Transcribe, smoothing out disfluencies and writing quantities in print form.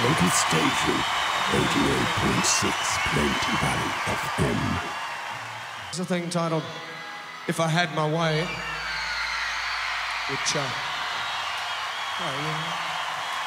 local station, 88.6 Plenty Valley FM. There's a thing titled If I Had My Way, which,